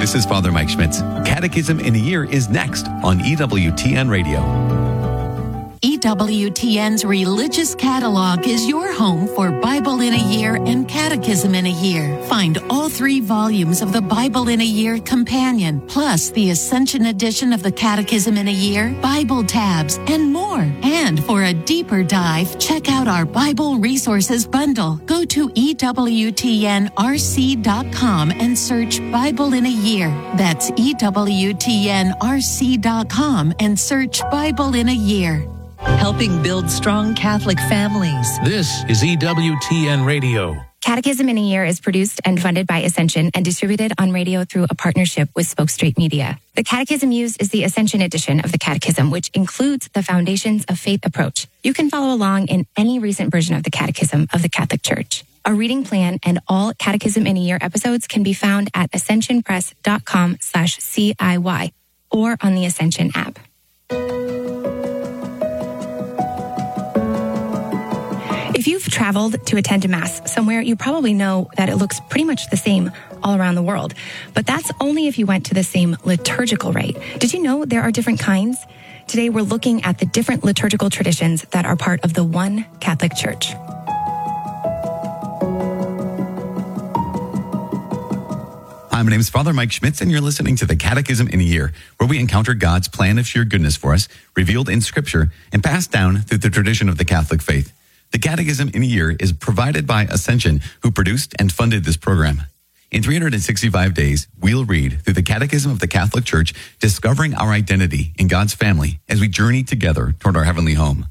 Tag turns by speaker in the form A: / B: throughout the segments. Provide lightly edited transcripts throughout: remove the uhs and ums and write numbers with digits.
A: This is Father Mike Schmitz. Catechism in a Year is next on EWTN Radio.
B: EWTN's Religious Catalog is your home for Bible in a Year and Catechism in a Year. Find all 3 volumes of the Bible in a Year Companion, plus the Ascension edition of the Catechism in a Year, Bible tabs, and more. And for a deeper dive, check out our Bible Resources Bundle. Go to EWTNRC.com and search Bible in a Year. That's EWTNRC.com and search Bible in a Year.
C: Helping build strong Catholic families.
D: This is EWTN Radio.
E: Catechism in a Year is produced and funded by Ascension and distributed on radio through a partnership with Spoke Street Media. The Catechism used is the Ascension edition of the Catechism, which includes the Foundations of Faith approach. You can follow along in any recent version of the Catechism of the Catholic Church. A reading plan and all Catechism in a Year episodes can be found at ascensionpress.com/CIY or on the Ascension app. If you've traveled to attend a Mass somewhere, you probably know that it looks pretty much the same all around the world. But that's only if you went to the same liturgical rite. Did you know there are different kinds? Today, we're looking at the different liturgical traditions that are part of the one Catholic Church.
A: Hi, my name is Father Mike Schmitz, and you're listening to the Catechism in a Year, where we encounter God's plan of sheer goodness for us, revealed in Scripture and passed down through the tradition of the Catholic faith. The Catechism in a Year is provided by Ascension, who produced and funded this program. In 365 days, we'll read through the Catechism of the Catholic Church, discovering our identity in God's family as we journey together toward our heavenly home.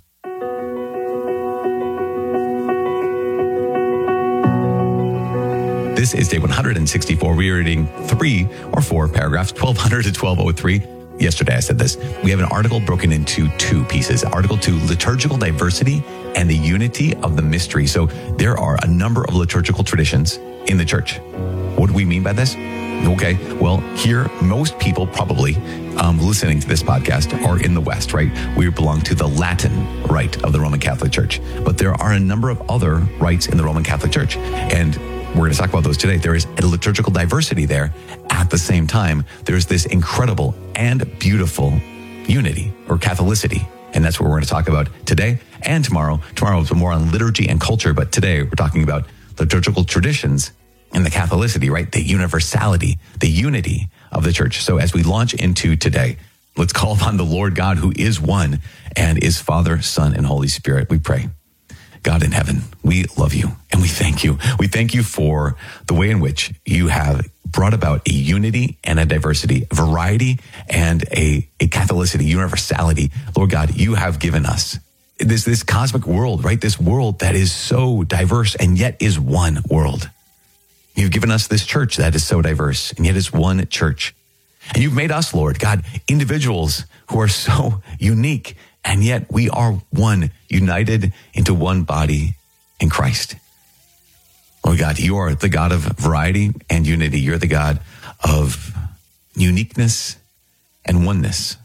A: This is day 164. We're reading 3 or 4 paragraphs, 1200 to 1203. Yesterday I said this. We have an article broken into 2 pieces. Article 2, liturgical diversity and the unity of the mystery. So there are a number of liturgical traditions in the church. What do we mean by this? Okay, well, here, most people probably listening to this podcast are in the West, right? We belong to the Latin rite of the Roman Catholic Church. But there are a number of other rites in the Roman Catholic Church. And we're going to talk about those today. There is a liturgical diversity there. At the same time, there's this incredible and beautiful unity or Catholicity. And that's what we're going to talk about today and tomorrow. Tomorrow is more on liturgy and culture, but today we're talking about liturgical traditions and the Catholicity, right? The universality, the unity of the church. So as we launch into today, let's call upon the Lord God, who is one and is Father, Son, and Holy Spirit. We pray. God in heaven, we love you and we thank you. We thank you for the way in which you have brought about a unity and a diversity, a variety and a Catholicity, universality. Lord God, you have given us this cosmic world, right? This world that is so diverse and yet is one world. You've given us this church that is so diverse and yet is one church. And you've made us, Lord God, individuals who are so unique, and yet we are one, united into one body in Christ. Lord God, you are the God of variety and unity. You're the God of uniqueness and oneness.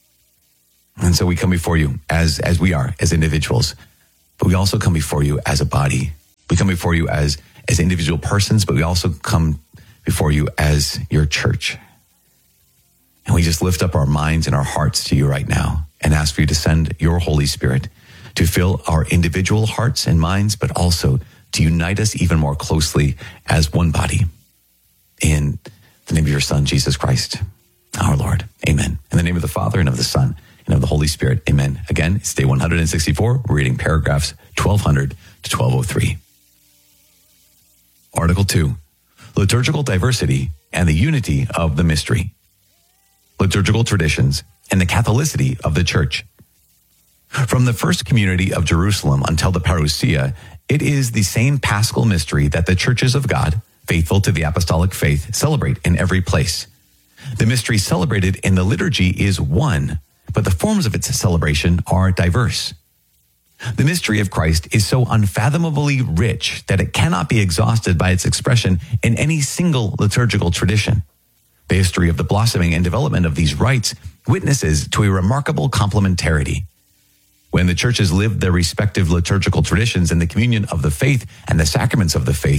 A: And so we come before you as we are, as individuals, but we also come before you as a body. We come before you as individual persons, but we also come before you as your church. And we just lift up our minds and our hearts to you right now and ask for you to send your Holy Spirit to fill our individual hearts and minds, but also to unite us even more closely as one body. In the name of your Son, Jesus Christ, our Lord. Amen. In the name of the Father, and of the Son, and of the Holy Spirit. Amen. Again, it's day 164. We're reading paragraphs 1200 to 1203. Article 2, liturgical diversity and the unity of the mystery. Liturgical traditions and the Catholicity of the Church. From the first community of Jerusalem until the parousia, it is the same paschal mystery that the churches of God, faithful to the apostolic faith, celebrate in every place. The mystery celebrated in the liturgy is one, but the forms of its celebration are diverse. The mystery of Christ is so unfathomably rich that it cannot be exhausted by its expression in any single liturgical tradition. The history of the blossoming and development of these rites witnesses to a remarkable complementarity. When the churches lived their respective liturgical traditions in the communion of the faith and the sacraments of the faith,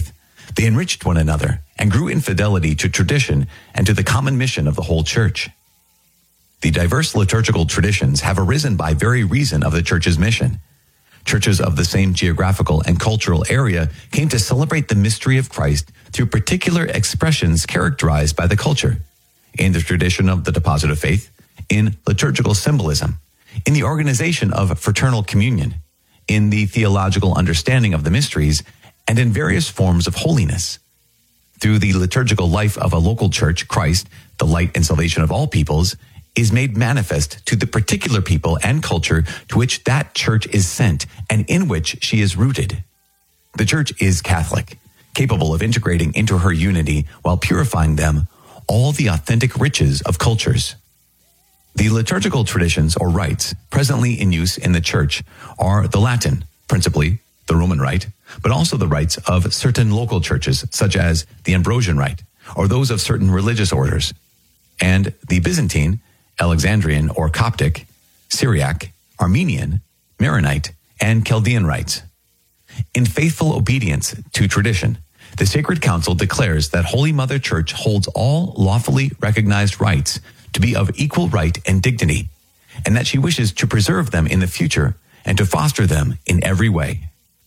A: They enriched one another and grew in fidelity to tradition and to the common mission of the whole church. The diverse liturgical traditions have arisen by very reason of the church's mission. Churches of the same geographical and cultural area came to celebrate the mystery of Christ through particular expressions characterized by the culture, in the tradition of the deposit of faith, in liturgical symbolism, in the organization of fraternal communion, in the theological understanding of the mysteries, and in various forms of holiness. Through the liturgical life of a local church, Christ, the light and salvation of all peoples, is made manifest to the particular people and culture to which that church is sent and in which she is rooted. The church is Catholic, capable of integrating into her unity while purifying them all the authentic riches of cultures. The liturgical traditions or rites presently in use in the church are the Latin, principally the Roman Rite, but also the rites of certain local churches, such as the Ambrosian Rite, or those of certain religious orders, and the Byzantine, Alexandrian or Coptic, Syriac, Armenian, Maronite, and Chaldean rites. In faithful obedience to tradition, the Sacred Council declares that Holy Mother Church holds all lawfully recognized rights to be of equal right and dignity, and that she wishes to preserve them in the future and to foster them in every way.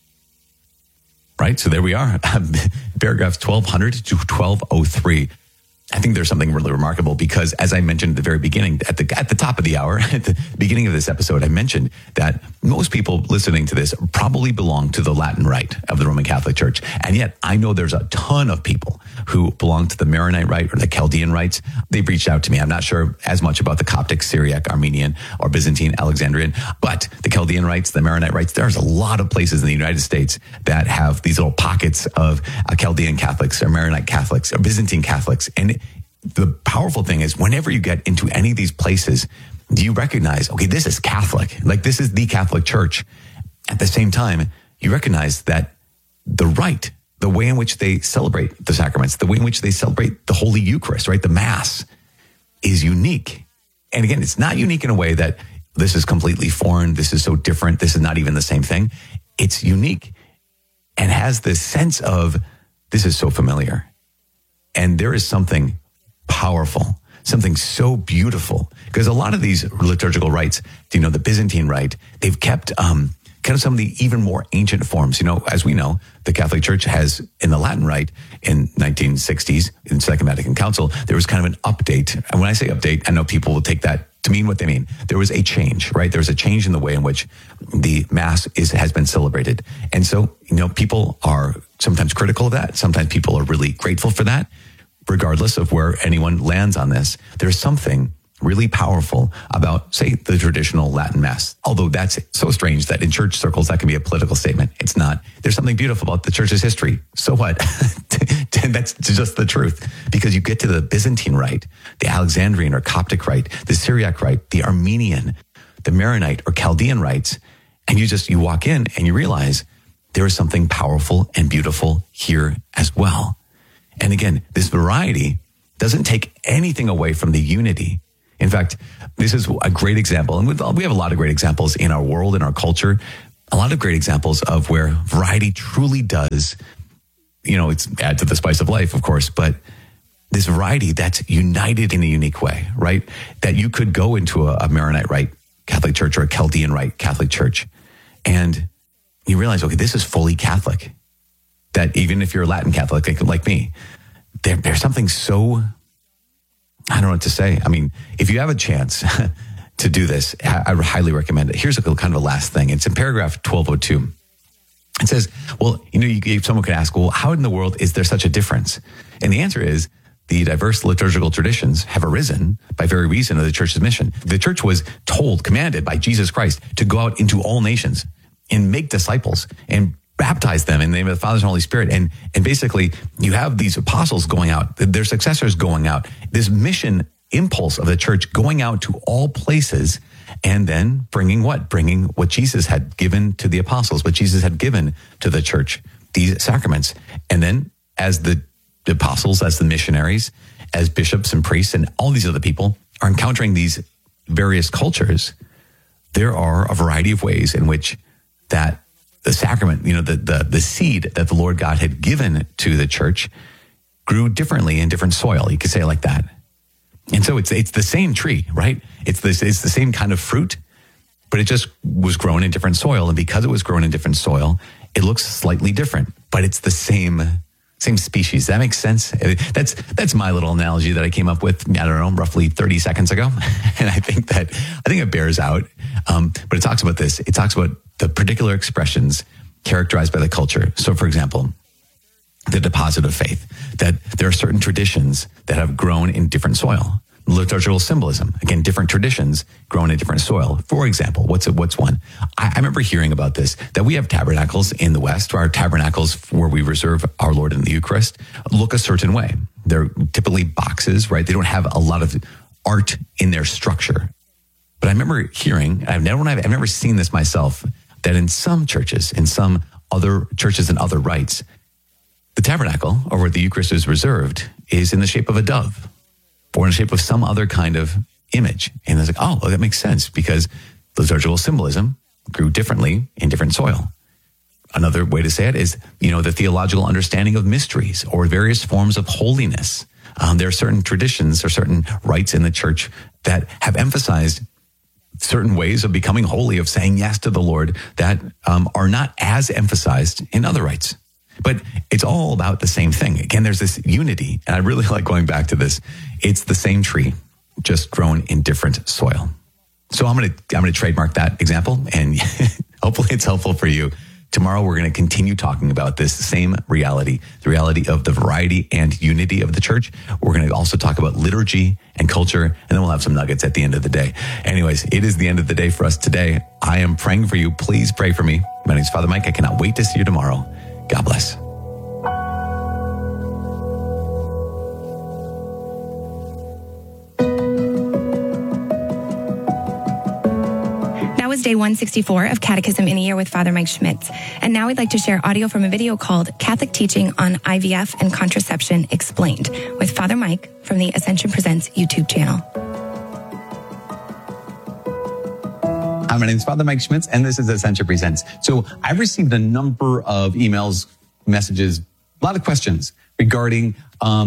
A: Right? So there we are, paragraphs 1200 to 1203. I think there's something really remarkable because, as I mentioned at the very beginning, at the top of the hour, at the beginning of this episode, I mentioned that most people listening to this probably belong to the Latin Rite of the Roman Catholic Church. And yet I know there's a ton of people who belong to the Maronite Rite or the Chaldean rites. They've reached out to me. I'm not sure as much about the Coptic, Syriac, Armenian, or Byzantine, Alexandrian, but the Chaldean rites, the Maronite rites, there's a lot of places in the United States that have these little pockets of Chaldean Catholics or Maronite Catholics or Byzantine Catholics. And the powerful thing is whenever you get into any of these places, do you recognize, okay, this is Catholic, like this is the Catholic Church. At the same time, you recognize that the rite, the way in which they celebrate the sacraments, the way in which they celebrate the Holy Eucharist, right, the Mass, is unique. And again, it's not unique in a way that this is completely foreign, this is so different, this is not even the same thing. It's unique and has this sense of this is so familiar. And there is something powerful, something so beautiful, because a lot of these liturgical rites, the Byzantine Rite, they've kept kind of some of the even more ancient forms. As we know, the Catholic Church has, in the Latin Rite in 1960s, in Second Vatican Council, there was kind of an update. And when I say update, I know people will take that to mean what they mean. There was a change, right? There was a change in the way in which the Mass has been celebrated. And so, people are sometimes critical of that. Sometimes people are really grateful for that. Regardless of where anyone lands on this, there's something really powerful about, say, the traditional Latin Mass. Although that's so strange that in church circles, that can be a political statement. It's not. There's something beautiful about the church's history. So what? That's just the truth. Because you get to the Byzantine Rite, the Alexandrian or Coptic Rite, the Syriac Rite, the Armenian, the Maronite or Chaldean rites, and you walk in and you realize there is something powerful and beautiful here as well. And again, this variety doesn't take anything away from the unity. In fact, this is a great example, and we have a lot of great examples in our world, in our culture, a lot of great examples of where variety truly does, it's add to the spice of life, of course, but this variety that's united in a unique way, right? That you could go into a Maronite Rite Catholic Church or a Chaldean Rite Catholic Church, and you realize, okay, this is fully Catholic. That even if you're a Latin Catholic like me, there's something so, I don't know what to say. I mean, if you have a chance to do this, I would highly recommend it. Here's kind of a last thing. It's in paragraph 1202. It says, well, someone could ask, well, how in the world is there such a difference? And the answer is, the diverse liturgical traditions have arisen by very reason of the church's mission. The church was commanded by Jesus Christ to go out into all nations and make disciples and baptize them in the name of the Father and Holy Spirit. And basically, you have these apostles going out, their successors going out, this mission impulse of the church going out to all places, and then bringing what? Bringing what Jesus had given to the apostles, what Jesus had given to the church, these sacraments. And then as the apostles, as the missionaries, as bishops and priests, and all these other people are encountering these various cultures, there are a variety of ways in which that the sacrament, the seed that the Lord God had given to the church grew differently in different soil. You could say it like that. And so it's the same tree, right? It's the same kind of fruit, but it just was grown in different soil. And because it was grown in different soil, it looks slightly different, but it's the same species. That makes sense. That's my little analogy that I came up with, I don't know, roughly 30 seconds ago. And I think it bears out. But it talks about this. It talks about the particular expressions characterized by the culture. So for example, the deposit of faith, that there are certain traditions that have grown in different soil. Liturgical symbolism, again, different traditions grown in different soil. For example, what's one? I remember hearing about this, that we have tabernacles in the West, or our tabernacles where we reserve our Lord in the Eucharist look a certain way. They're typically boxes, right? They don't have a lot of art in their structure. But I remember hearing, I've never seen this myself, that in some churches, in some other churches and other rites, the tabernacle, or where the Eucharist is reserved, is in the shape of a dove, or in the shape of some other kind of image. And it's like, oh, well, that makes sense, because liturgical symbolism grew differently in different soil. Another way to say it is, the theological understanding of mysteries or various forms of holiness. There are certain traditions or certain rites in the church that have emphasized certain ways of becoming holy, of saying yes to the Lord, that are not as emphasized in other rites. But it's all about the same thing. Again, there's this unity, and I really like going back to this. It's the same tree, just grown in different soil. So I'm going to trademark that example, and hopefully it's helpful for you. Tomorrow we're going to continue talking about this same reality, the reality of the variety and unity of the church. We're going to also talk about liturgy and culture, and then we'll have some nuggets at the end of the day. Anyways, it is the end of the day for us today. I am praying for you. Please pray for me. My name is Father Mike. I cannot wait to see you tomorrow. God bless.
E: That was day 164 of Catechism in a Year with Father Mike Schmitz. And now we'd like to share audio from a video called Catholic Teaching on IVF and Contraception Explained with Father Mike from the Ascension Presents YouTube channel.
A: Hi, my name is Father Mike Schmitz, and this is Ascension Presents. So I've received a number of emails, messages, a lot of questions regarding,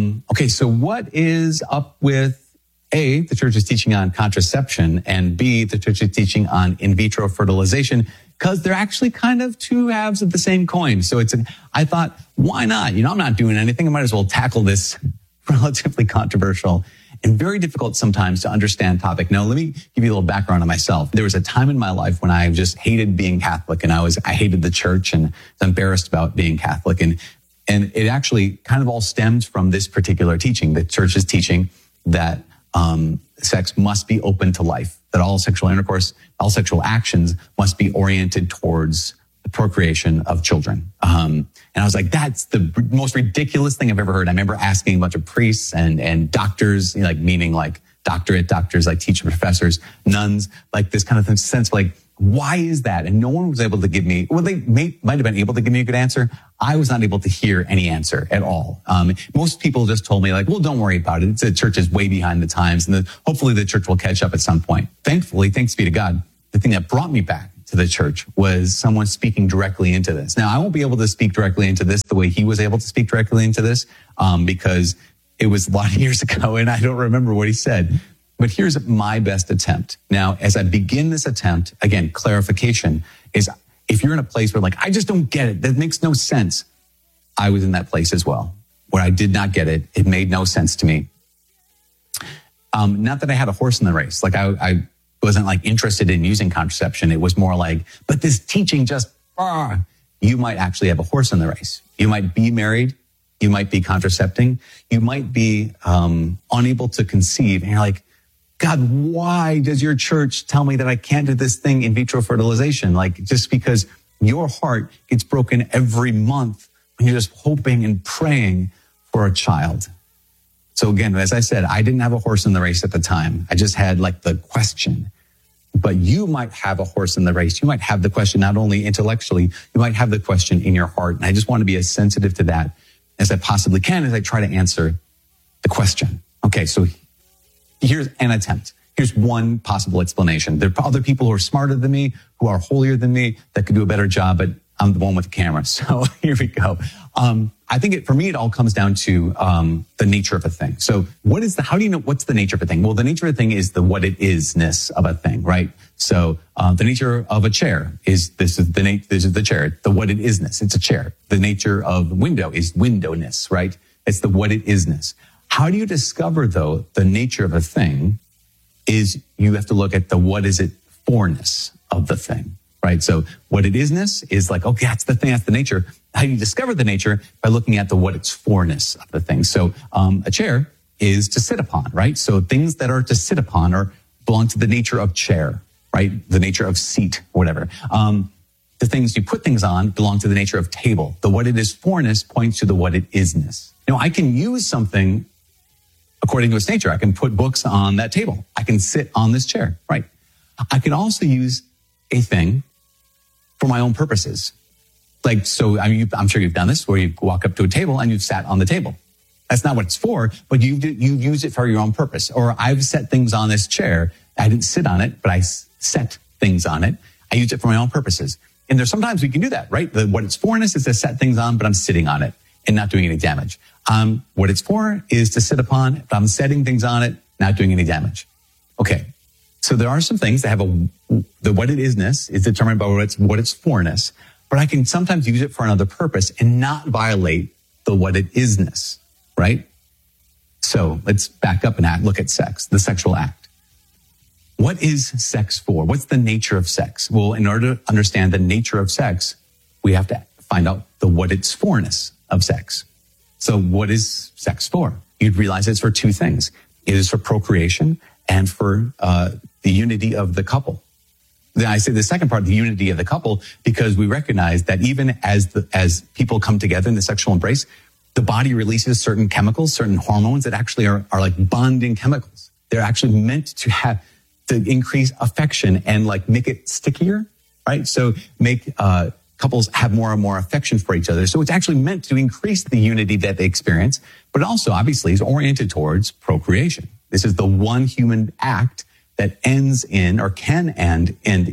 A: so what is up with A, the church is teaching on contraception, and B, the church is teaching on in vitro fertilization, because they're actually kind of two halves of the same coin. So I thought, why not? I'm not doing anything. I might as well tackle this relatively controversial and very difficult sometimes to understand topic. Now, let me give you a little background on myself. There was a time in my life when I just hated being Catholic, and I hated the church and was embarrassed about being Catholic. And it actually kind of all stems from this particular teaching. The church is teaching that sex must be open to life, that all sexual intercourse, all sexual actions must be oriented towards the procreation of children. And I was like, that's the most ridiculous thing I've ever heard. I remember asking a bunch of priests and doctors, meaning like doctorate doctors, like teacher professors, nuns, like this kind of sense, like, why is that? And no one was able to give me, they might have been able to give me a good answer. I was not able to hear any answer at all. Most people just told me like, well, don't worry about it. The church is way behind the times, and hopefully the church will catch up at some point. Thankfully, thanks be to God, the thing that brought me back to the church was someone speaking directly into this. Now, I won't be able to speak directly into this the way he was able to speak directly into this, because it was a lot of years ago and I don't remember what he said. But here's my best attempt. Now, as I begin this attempt, again, clarification is if you're in a place where like, I just don't get it, that makes no sense. I was in that place as well, where I did not get it. It made no sense to me. Not that I had a horse in the race. Like I wasn't like interested in using contraception. It was more like, but this teaching just, you might actually have a horse in the race. You might be married. You might be contracepting. You might be unable to conceive. And you're like, God, why does your church tell me that I can't do this thing in vitro fertilization? Like just because your heart gets broken every month when you're just hoping and praying for a child. So again, as I said, I didn't have a horse in the race at the time. I just had like the question. But you might have a horse in the race. You might have the question not only intellectually, you might have the question in your heart. And I just want to be as sensitive to that as I possibly can as I try to answer the question. Okay, so here's an attempt. Here's one possible explanation. There are other people who are smarter than me, who are holier than me, that could do a better job, but I'm the one with the camera. So here we go. I think for me, it all comes down to the nature of a thing. So how do you know what's the nature of a thing? Well, the nature of a thing is the what it is-ness of a thing, right? So the nature of a chair is this is the chair, the what it is-ness. It's a chair. The nature of the window is windowness, right? It's the what it is-ness. How do you discover, though, the nature of a thing is you have to look at the what is it for-ness of the thing. Right. So what it is-ness is like, okay, that's the thing, that's the nature. How do you discover the nature? By looking at the what it's for-ness of the thing. So a chair is to sit upon, right? So things that are to sit upon belong to the nature of chair, right? The nature of seat, whatever. The things you put things on belong to the nature of table. The what it is for-ness points to the what it is-ness. Now, I can use something according to its nature. I can put books on that table. I can sit on this chair, right? I can also use a thing for my own purposes. Like, so I'm sure you've done this where you walk up to a table and you've sat on the table. That's not what it's for, but you use it for your own purpose. Or I've set things on this chair. I didn't sit on it, but I set things on it. I used it for my own purposes. And there's sometimes we can do that, right? What it's for-ness is to set things on, but I'm sitting on it and not doing any damage. What it's for is to sit upon, but I'm setting things on it, not doing any damage. Okay. So there are some things that have the what it is-ness is determined by what it's for-ness, but I can sometimes use it for another purpose and not violate the what it is-ness, right? So let's back up and look at sex, the sexual act. What is sex for? What's the nature of sex? Well, in order to understand the nature of sex, we have to find out the what it's for-ness of sex. So what is sex for? You'd realize it's for two things. It is for procreation and for the unity of the couple. Then I say the second part, the unity of the couple, because we recognize that even as people come together in the sexual embrace, the body releases certain chemicals, certain hormones that actually are like bonding chemicals. They're actually meant to increase affection and like make it stickier, right? So make couples have more and more affection for each other. So it's actually meant to increase the unity that they experience, but also obviously is oriented towards procreation. This is the one human act that ends in or can end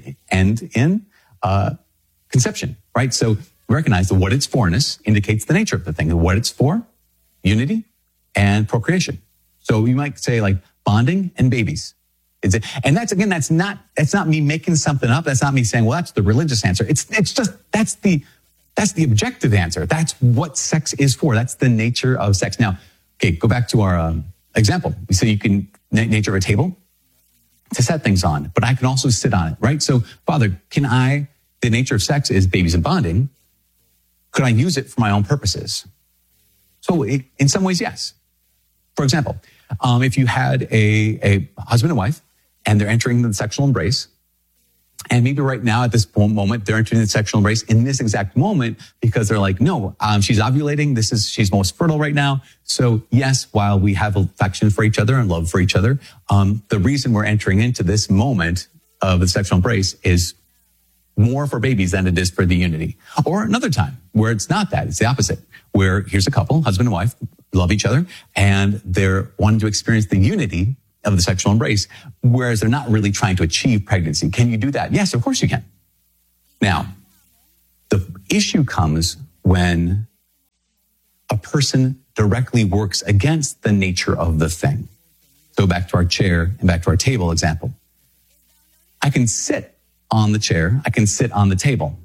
A: in conception, right? So recognize that what it's for-ness indicates the nature of the thing. What it's for, unity and procreation. So you might say like bonding and babies. And that's not me making something up. That's not me saying, well, that's the religious answer. It's just, that's the objective answer. That's what sex is for. That's the nature of sex. Now, okay, go back to our example. So you can nature of a table to set things on, but I can also sit on it, right? So, Father, the nature of sex is babies and bonding. Could I use it for my own purposes? So in some ways, yes. For example, if you had a husband and wife and they're entering the sexual embrace, and maybe right now at this moment, they're entering the sexual embrace in this exact moment because they're like, no, she's ovulating. She's most fertile right now. So yes, while we have affection for each other and love for each other, the reason we're entering into this moment of the sexual embrace is more for babies than it is for the unity. Or another time where it's not that, it's the opposite, where here's a couple, husband and wife, love each other, and they're wanting to experience the unity of the sexual embrace, whereas they're not really trying to achieve pregnancy. Can you do that? Yes, of course you can. Now, the issue comes when a person directly works against the nature of the thing. So back to our chair and back to our table example. I can sit on the chair, I can sit on the table.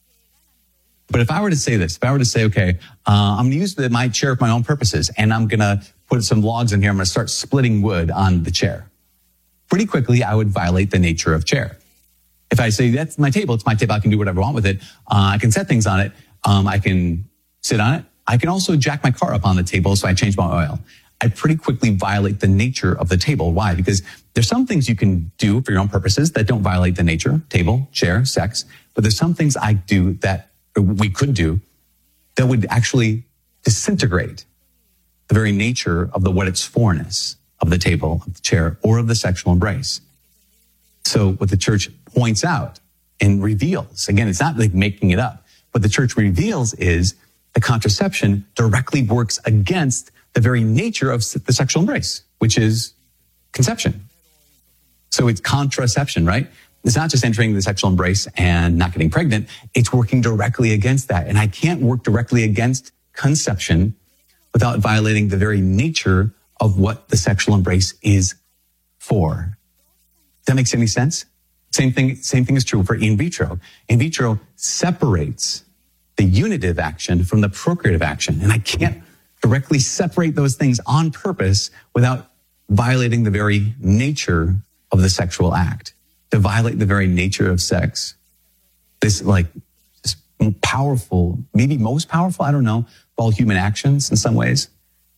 A: But if I were to say this, okay, I'm going to use my chair for my own purposes, and I'm going to put some logs in here, I'm going to start splitting wood on the chair. Pretty quickly, I would violate the nature of chair. If I say, that's my table, it's my table, I can do whatever I want with it. I can set things on it. I can sit on it. I can also jack my car up on the table, so I change my oil. I pretty quickly violate the nature of the table. Why? Because there's some things you can do for your own purposes that don't violate the nature, table, chair, sex. But there's some things I do that we could do that would actually disintegrate the very nature of what it's for-ness of the table, of the chair, or of the sexual embrace. So what the church points out and reveals, again, it's not like making it up, what the church reveals is the contraception directly works against the very nature of the sexual embrace, which is conception. So it's contraception, right? It's not just entering the sexual embrace and not getting pregnant. It's working directly against that. And I can't work directly against conception without violating the very nature of what the sexual embrace is for. Does that make any sense? Same thing is true for in vitro. In vitro separates the unitive action from the procreative action. And I can't directly separate those things on purpose without violating the very nature of the sexual act. To violate the very nature of sex. This powerful, maybe most powerful, I don't know, of all human actions in some ways.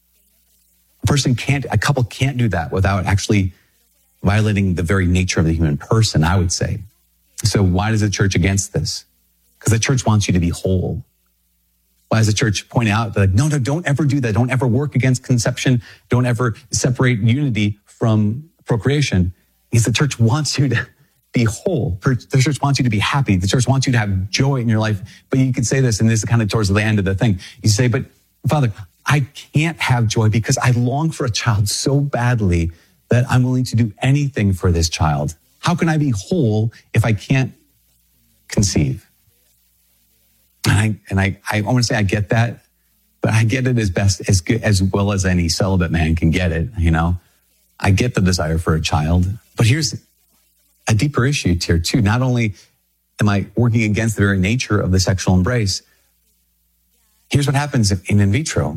A: A couple can't do that without actually violating the very nature of the human person, I would say. So why is the church against this? Because the church wants you to be whole. Why does the church point out that, no, don't ever do that. Don't ever work against conception. Don't ever separate unity from procreation. Because the church wants you to be whole. The church wants you to be happy. The church wants you to have joy in your life. But you could say this, and this is kind of towards the end of the thing. You say, but Father, I can't have joy because I long for a child so badly that I'm willing to do anything for this child. How can I be whole if I can't conceive? And I want to say I get that, but I get it as well as any celibate man can get it, you know. I get the desire for a child, but here's a deeper issue here too. Not only am I working against the very nature of the sexual embrace, here's what happens in vitro.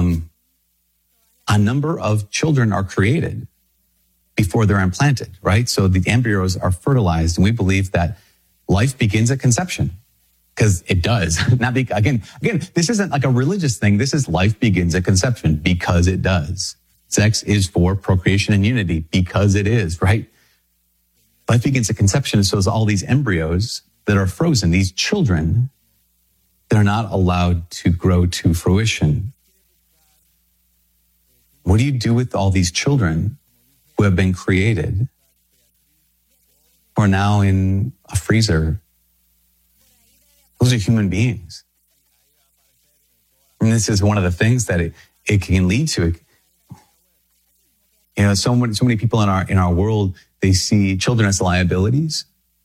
A: A number of children are created before they're implanted, right? So the embryos are fertilized, and we believe that life begins at conception. Because it does. Again, this isn't like a religious thing. This is life begins at conception because it does. Sex is for procreation and unity because it is, right? Life begins at conception. So there's all these embryos that are frozen, these children, they're not allowed to grow to fruition. What do you do with all these children who have been created, who are now in a freezer? Those are human beings. And this is one of the things that it can lead to. You know, so many people in our world, they see children as liabilities.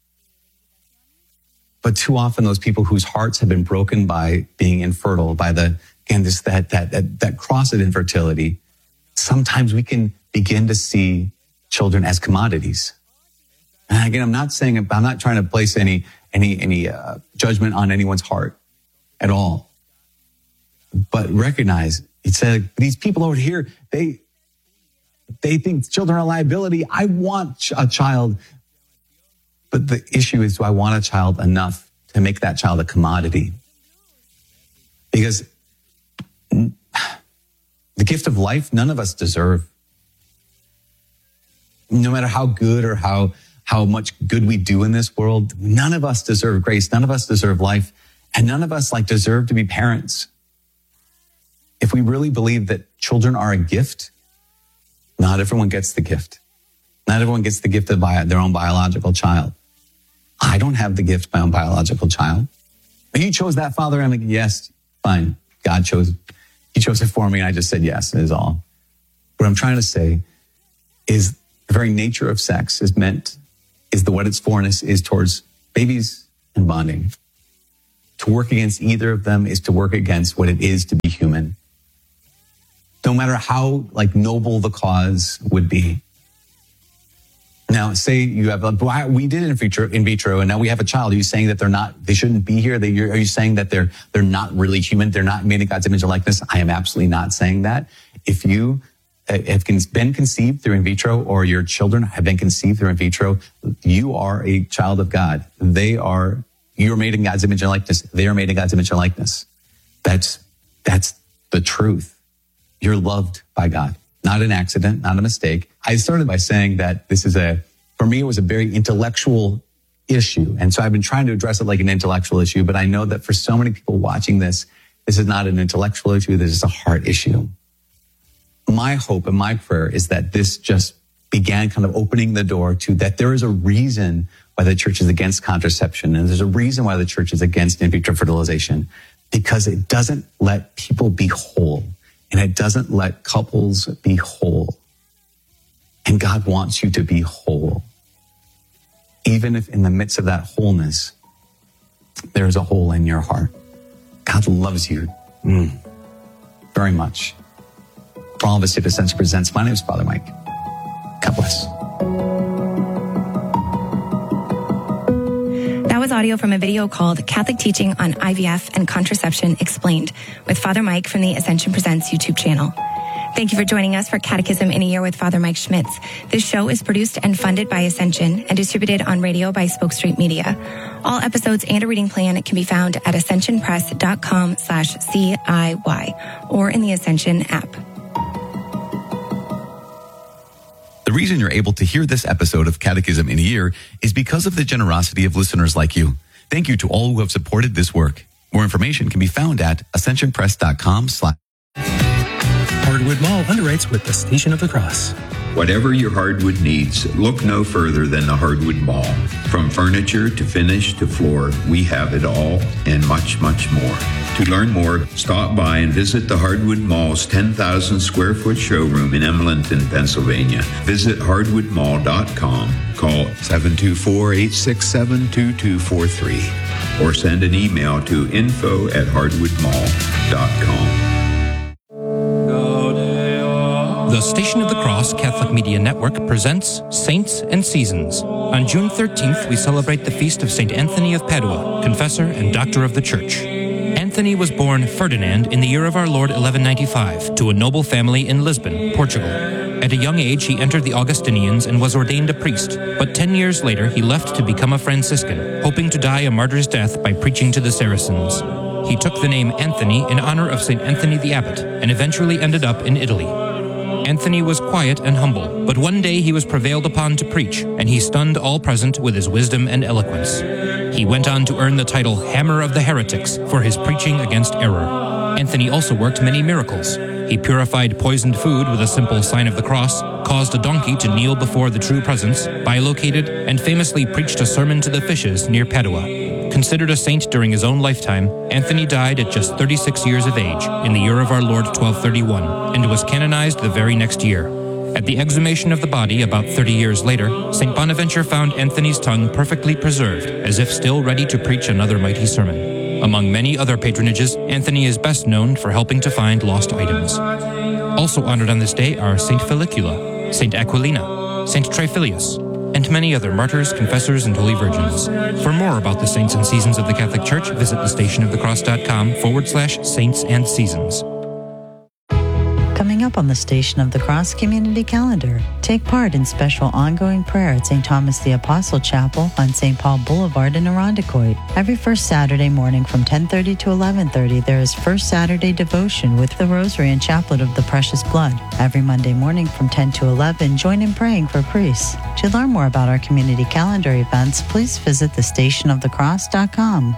A: But too often those people whose hearts have been broken by being infertile, by that cross of infertility, sometimes we can begin to see children as commodities. And again, I'm not trying to place any judgment on anyone's heart at all. But recognize, it said, these people over here, they think children are a liability. I want a child. But the issue is, do I want a child enough to make that child a commodity? Because the gift of life, none of us deserve. No matter how good or how much good we do in this world, none of us deserve grace. None of us deserve life. And none of us deserve to be parents. If we really believe that children are a gift, not everyone gets the gift. Not everyone gets the gift of their own biological child. I don't have the gift of my own biological child. But you chose that, Father. I'm like, yes, fine. God chose it for me. And I just said yes, is all. What I'm trying to say is the very nature of sex what its forness is towards babies and bonding. To work against either of them is to work against what it is to be human. No matter how noble the cause would be. Now, say you have we did it in vitro, and now we have a child. Are you saying that they shouldn't be here? Are you saying that they're not really human? They're not made in God's image or likeness? I am absolutely not saying that. If you have been conceived through in vitro, or your children have been conceived through in vitro, you are a child of God. You're made in God's image and likeness. They are made in God's image and likeness. That's the truth. You're loved by God. Not an accident, not a mistake. I started by saying that for me, it was a very intellectual issue. And so I've been trying to address it like an intellectual issue, but I know that for so many people watching this is not an intellectual issue. This is a heart issue. My hope and my prayer is that this just began kind of opening the door to that there is a reason why the church is against contraception. And there's a reason why the church is against in vitro fertilization, because it doesn't let people be whole. And it doesn't let couples be whole. And God wants you to be whole. even if in the midst of that wholeness, there's a hole in your heart. God loves you very much. For all of us, if Ascension Presents, my name is Father Mike. God bless.
E: That was audio from a video called Catholic Teaching on IVF and Contraception Explained with Father Mike from the Ascension Presents YouTube channel. Thank you for joining us for Catechism in a Year with Father Mike Schmitz. This show is produced and funded by Ascension and distributed on radio by Spoke Street Media. All episodes and a reading plan can be found at ascensionpress.com/CIY or in the Ascension app.
A: The reason you're able to hear this episode of Catechism in a Year is because of the generosity of listeners like you. Thank you to all who have supported this work. More information can be found at ascensionpress.com/.
F: Hardwood Mall underwrites with the Station of the Cross.
G: Whatever your hardwood needs, look no further than the Hardwood Mall. From furniture to finish to floor, we have it all and much, much more. To learn more, stop by and visit the Hardwood Mall's 10,000 square foot showroom in Emlenton, Pennsylvania. Visit hardwoodmall.com, call 724-867-2243, or send an email to info@hardwoodmall.com.
D: The Station of the Cross Catholic Media Network presents Saints and Seasons. On June 13th, we celebrate the feast of St. Anthony of Padua, confessor and doctor of the Church. Anthony was born Ferdinand in the year of our Lord 1195 to a noble family in Lisbon, Portugal. At a young age, he entered the Augustinians and was ordained a priest, but 10 years later he left to become a Franciscan, hoping to die a martyr's death by preaching to the Saracens. He took the name Anthony in honor of St. Anthony the Abbot and eventually ended up in Italy. Anthony was quiet and humble, but one day he was prevailed upon to preach, and he stunned all present with his wisdom and eloquence. He went on to earn the title Hammer of the Heretics for his preaching against error. Anthony also worked many miracles. He purified poisoned food with a simple sign of the cross, caused a donkey to kneel before the true presence, bilocated, and famously preached a sermon to the fishes near Padua. Considered a saint during his own lifetime, Anthony died at just 36 years of age in the year of our Lord 1231 and was canonized the very next year. At the exhumation of the body about 30 years later, St. Bonaventure found Anthony's tongue perfectly preserved, as if still ready to preach another mighty sermon. Among many other patronages, Anthony is best known for helping to find lost items. Also honored on this day are St. Felicula, St. Aquilina, St. Tryphilius, and many other martyrs, confessors, and holy virgins. For more about the saints and seasons of the Catholic Church, visit thestationofthecross.com/saints and seasons.
H: Coming up on the Station of the Cross Community Calendar, take part in special ongoing prayer at St. Thomas the Apostle Chapel on St. Paul Boulevard in Irondequoit. Every first Saturday morning from 10:30 to 11:30, there is First Saturday Devotion with the Rosary and Chaplet of the Precious Blood. Every Monday morning from 10 to 11, join in praying for priests. To learn more about our community calendar events, please visit thestationofthecross.com.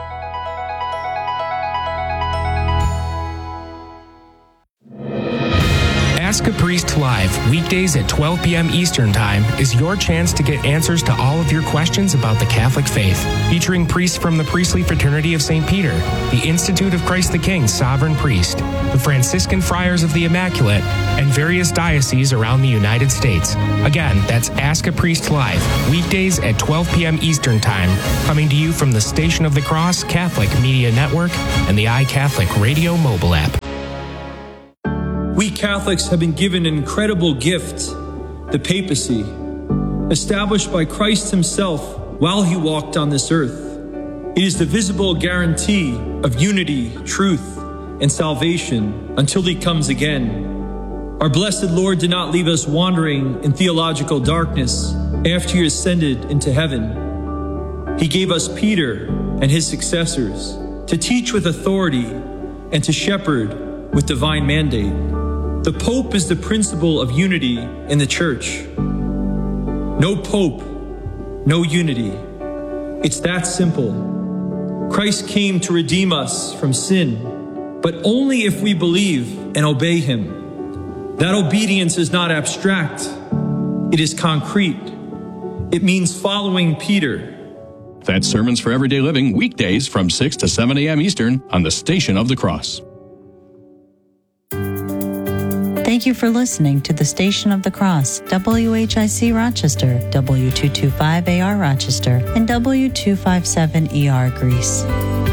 F: Ask a Priest Live, weekdays at 12 p.m. Eastern Time, is your chance to get answers to all of your questions about the Catholic faith. Featuring priests from the Priestly Fraternity of St. Peter, the Institute of Christ the King Sovereign Priest, the Franciscan Friars of the Immaculate, and various dioceses around the United States. Again, that's Ask a Priest Live, weekdays at 12 p.m. Eastern Time, coming to you from the Station of the Cross Catholic Media Network and the iCatholic Radio mobile app.
I: We Catholics have been given an incredible gift, the papacy, established by Christ himself while he walked on this earth. It is the visible guarantee of unity, truth, and salvation until he comes again. Our blessed Lord did not leave us wandering in theological darkness after he ascended into heaven. He gave us Peter and his successors to teach with authority and to shepherd with divine mandate. The Pope is the principle of unity in the Church. No Pope, no unity. It's that simple. Christ came to redeem us from sin, but only if we believe and obey him. That obedience is not abstract. It is concrete. It means following Peter.
J: That's Sermons for Everyday Living, weekdays from 6 to 7 a.m. Eastern on the Station of the Cross.
H: Thank you for listening to the Station of the Cross, WHIC Rochester, W225AR Rochester, and W257ER Greece.